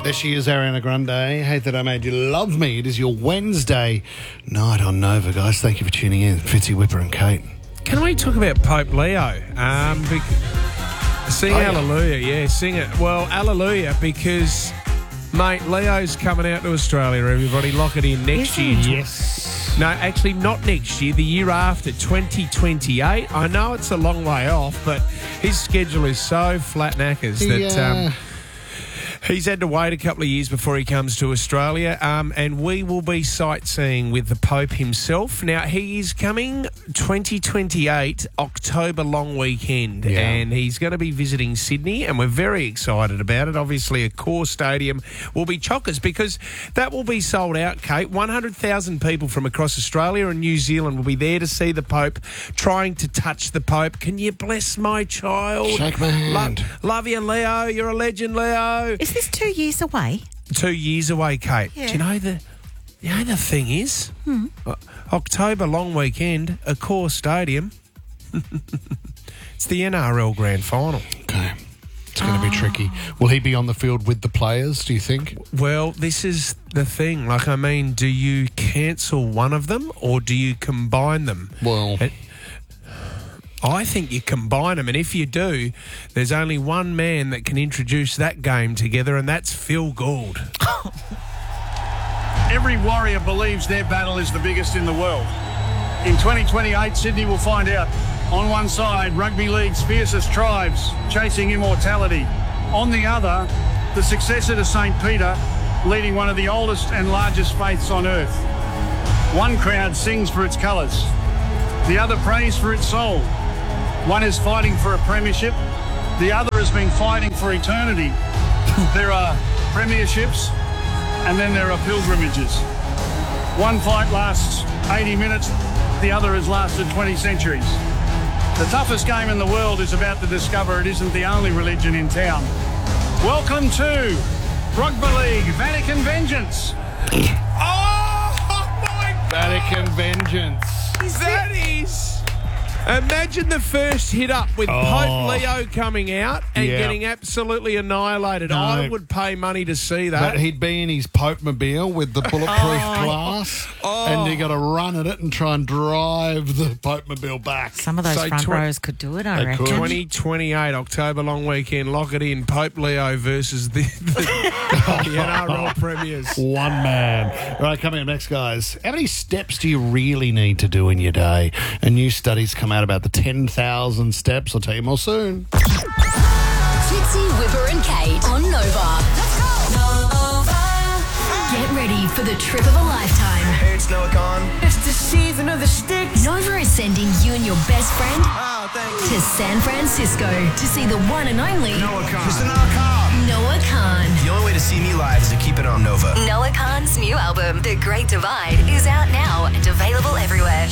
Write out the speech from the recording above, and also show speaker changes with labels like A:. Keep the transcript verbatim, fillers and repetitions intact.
A: There she is, Ariana Grande. Hate That I Made You Love Me. It is your Wednesday night on Nova, guys. Thank you for tuning in. Fitzy, Whipper and Kate.
B: Can we talk about Pope Leo? Um, bec- sing
A: Oh, yeah.
B: Hallelujah, yeah, sing it. Well, Hallelujah, because, mate, Leo's coming out to Australia, everybody. Lock it in next year.
A: Yes.
B: No, actually not next year, the year after, twenty twenty-eight. I know it's a long way off, but his schedule is so flat knackers that...
A: Yeah.
B: Um, He's had to wait a couple of years before he comes to Australia, um, and we will be sightseeing with the Pope himself. Now, he is coming twenty twenty-eight, October long weekend,
A: Yeah.
B: and he's going to be visiting Sydney, and we're very excited about it. Obviously, Accor Stadium will be chockers because that will be sold out, Kate. one hundred thousand people from across Australia and New Zealand will be there to see the Pope, trying to touch the Pope. Can you bless my child?
A: Shake my hand.
B: Lo- love you, Leo. You're a legend, Leo.
C: Is this two years away?
B: Two years away, Kate.
C: Yeah.
B: Do you know the, you know the thing is, hmm. October long weekend, Accor Stadium. It's the N R L Grand Final.
A: Okay. It's going to be tricky. Will he be on the field with the players, do you think?
B: Well, this is the thing. Like, I mean, do you cancel one of them or do you combine them?
A: Well...
B: It, I think you combine them, and if you do, there's only one man that can introduce that game together, and that's Phil Gould.
D: Every warrior believes their battle is the biggest in the world. In twenty twenty-eight, Sydney will find out. On one side, rugby league's fiercest tribes chasing immortality. On the other, the successor to Saint Peter, leading one of the oldest and largest faiths on earth. One crowd sings for its colours. The other prays for its soul. One is fighting for a premiership. The other has been fighting for eternity. There are premierships and then there are pilgrimages. One fight lasts eighty minutes. The other has lasted twenty centuries. The toughest game in the world is about to discover it isn't the only religion in town. Welcome to Rugby League Vatican Vengeance.
B: Oh, my God!
A: Vatican Vengeance.
B: That is... Imagine the first hit up with
A: Oh.
B: Pope Leo coming out and
A: Yeah.
B: getting absolutely annihilated.
A: No.
B: I would pay money to see that.
A: But he'd be in his Pope-mobile with the bulletproof glass,
B: Oh.
A: and you got to run at it and try and drive the Pope-mobile back.
C: Some of those
B: So
C: front
B: twen-
C: rows could do it, I
A: They
C: reckon.
A: could.
B: twenty twenty-eight, October long weekend. Lock it in. Pope Leo versus the, the, the N R L Premiers.
A: One man. All right, coming up next, guys. How many steps do you really need to do in your day? A new study's come out about the ten thousand steps. I'll tell you more soon.
E: Fitzy, Whipper and Kate on Nova. Let's go! Nova. Get ready for the trip of a lifetime.
F: Hey, it's Noah Khan.
G: It's the season of the sticks.
E: Nova is sending you and your best friend
F: Oh, thank you.
E: to San Francisco to see the one and only
F: Noah Khan. Mister Noah Khan.
E: Noah Khan.
F: The only way to see me live is to keep it on Nova.
E: Noah Khan's new album, The Great Divide, is out now and available everywhere.